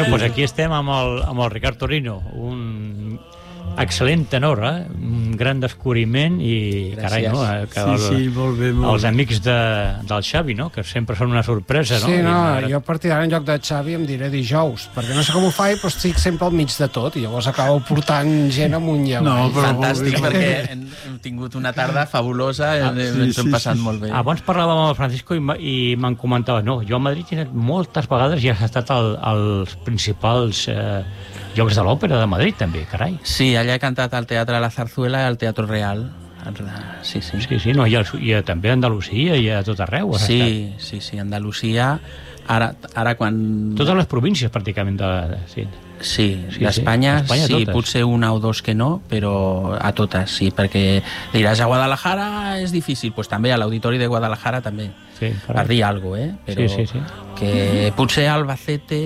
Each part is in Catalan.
doncs aquí estem amb el Ricard Torino, un excel·lent tenor, un gran descobriment i, carai, no? Molt bé, molt els amics del Xavi, no? Que sempre són una sorpresa, no? Sí, no, jo a partir d'ara en lloc de Xavi em diré dijous, perquè no sé com ho faig, però estic sempre al mig de tot i llavors acabo portant gent amunt i avall. Fantàstic, perquè hem tingut una tarda fabulosa, ens hem passat molt bé. Abans parlàvem amb el Francisco i me'n comentava, no, jo a Madrid he anat moltes vegades i has estat als principals llocs de l'òpera de Madrid, també, carai. Sí, allà he cantat al Teatre La Zarzuela i al Teatre Real. Sí, no, i també a Andalusia i a tot arreu. Sí, Andalusia. Ara quan... Totes les províncies, pràcticament. Sí, d'Espanya, sí, potser una o dos que no, però a totes, sí, perquè diràs a Guadalajara és difícil, doncs també a l'Auditori de Guadalajara també, per dir alguna cosa, però que potser a Albacete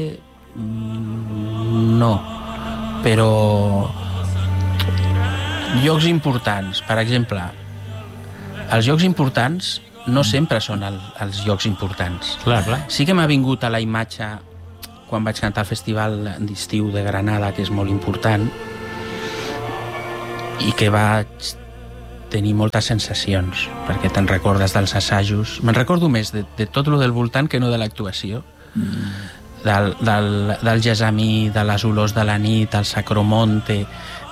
no, però llocs importants, per exemple, els llocs importants no sempre són els llocs importants. Clar. Sí que m'ha vingut a la imatge quan vaig cantar al Festival d'Estiu de Granada, que és molt important, i que vaig tenir moltes sensacions, perquè te'n recordes dels assajos. Me'n recordo més de tot lo del voltant que no de l'actuació. Del Gessamí, de les olors de la nit, el Sacromonte.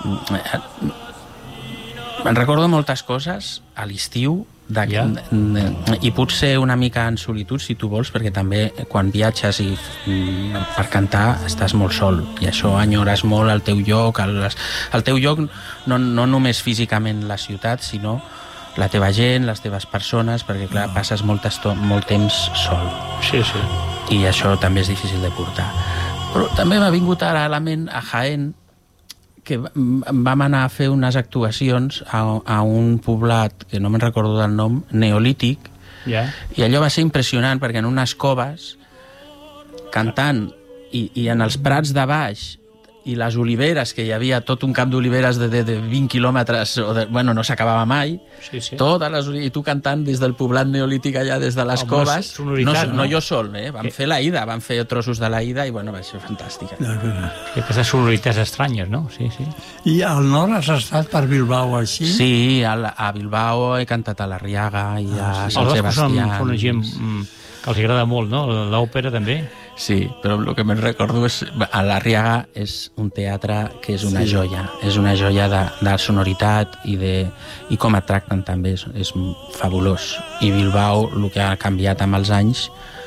Me'n recordo moltes coses a l'estiu, i potser una mica en solitud, si tu vols, perquè també quan viatges per cantar estàs molt sol, i això enyores molt el teu lloc, el teu lloc no només físicament la ciutat, sinó la teva gent, les teves persones, perquè clar, passes molt temps sol. Sí. I això també és difícil de portar. Però també m'ha vingut ara a la ment a Jaén, que vam anar a fer unes actuacions a un poblat, que no me'n recordo del nom, neolític, i allò va ser impressionant, perquè en unes coves, cantant, i en els prats de baix, i les oliveres, que hi havia tot un camp d'oliveres de 20 quilòmetres, no s'acabava mai, i tu cantant des del poblat neolític allà, des de les coves, no jo sol, vam fer la ida, vam fer trossos de la ida, i va ser fantàstica. Aquestes sonoritats estranyes, no? Sí. I al nord has estat per Bilbao, així? Sí, a Bilbao he cantat a l'Arriaga i a Sant Sebastià. Són gent que els agrada molt, no? L'òpera també. Sí, però el que me'n recordo és... A l'Arriaga és un teatre que és una joia. És una joia de sonoritat i com et tracten també. És fabulós. I Bilbao, el que ha canviat amb els anys,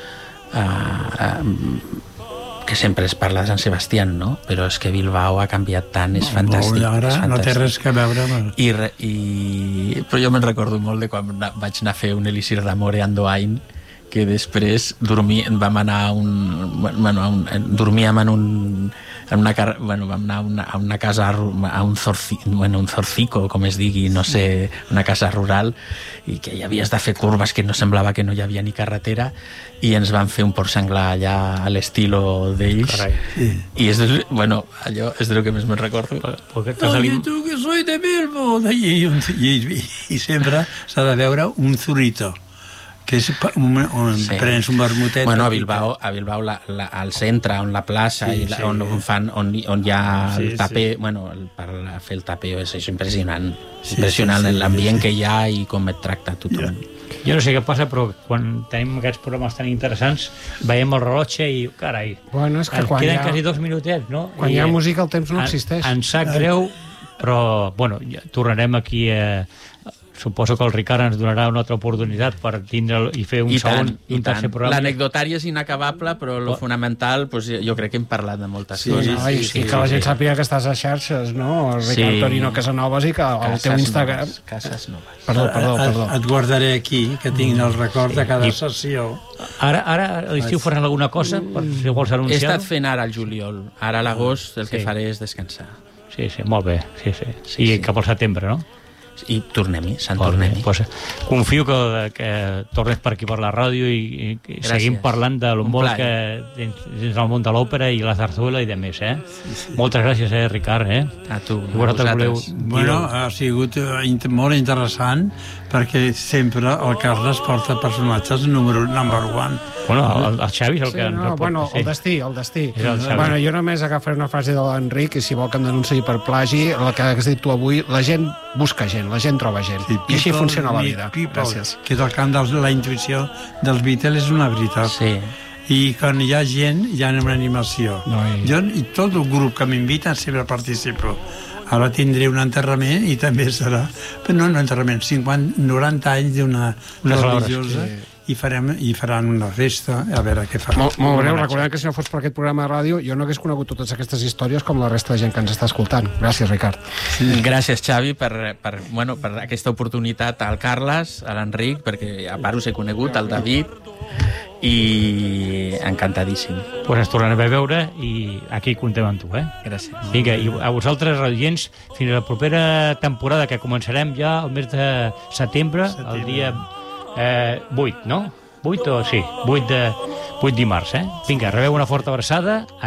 que sempre es parla de Sant Sebastià, no? Però és que Bilbao ha canviat tant, és fantàstic. No té res que veure. Però jo me'n recordo molt de quan vaig anar a fer un Elixir d'Amor a Andoain, que després vam anar dormíem vam anar a una casa, a un zorcico, com es digui, no sé, una casa rural, i que hi havies de fer curves que no semblava que no hi havia ni carretera, i ens van fer un porc senglar allà a l'estilo d'ells. I allò és del que més me'n recordo. Oye, tu que soy de Bilbao, i sempre s'ha de veure un zurito, que és on prens un vermutet. A Bilbao al centre, on la plaça, on hi ha el taper, per fer el taper és impressionant. Impressionant l'ambient que hi ha i com et tracta tothom. Jo no sé què passa, però quan tenim aquests programes tan interessants veiem el rellotge i, carai, queden quasi 2 minutets, no? Quan hi ha música el temps no existeix. Em sap greu, però tornarem aquí suposo que el Ricard ens donarà una altra oportunitat per tindre i fer un segon i un tercer programa. L'anecdotari és inacabable, però el fonamental, jo crec que hem parlat de moltes coses. I que la gent sàpiga que estàs a xarxes, no? El Ricard Torino Casanovas, i que el teu Instagram... Cases Noves. Perdó. Et guardaré aquí, que tinc el record de cada sessió. Ara a l'estiu faran alguna cosa, si vols anunciar? He estat fent ara al juliol. Ara a l'agost el que faré és descansar. Sí, molt bé. I cap al setembre, no? I tornem-hi, Sant Tornem-hi. Pues, confio que tornes per aquí per la ràdio i seguim parlant de lo molt que dins el món de l'òpera i la zarzuela i de més, Moltes gràcies, Ricard, A tu, a vosaltres. Bueno, ha sigut molt interessant perquè sempre el Carles porta personatges number one. Bueno, el Xavi és el que... Bueno, el destí. Bueno, jo només agafaré una frase de l'Enric, i si vol que em denunciï per plagi, el que has dit tu avui, la gent busca gent, la gent troba gent. Sí, i així funciona la vida. Gràcies. Que és el camp de la intuïció dels Beatles, és una veritat. Sí. I quan hi ha gent, hi ha una animació. Jo i tot el grup que m'invita sempre participo. Ara tindré un enterrament i també serà, però no un enterrament, 90 anys d'una religiosa, i faran una festa, a veure què fan. Molt breu, recordem que si no fos per aquest programa de ràdio jo no hagués conegut totes aquestes històries com la resta de gent que ens està escoltant. Gràcies, Ricard. Gràcies, Xavi, per aquesta oportunitat al Carles, a l'Enric, perquè a part us he conegut, al David, i encantadíssim. Pues ens tornarem a veure i aquí comptem amb tu, Gràcies. Vinga, i a vosaltres, radiants, fins a la propera temporada, que començarem ja el mes de setembre, el dia 8, no? 8 o sí, 8 dimarts, Vinga, rebeu una forta abraçada.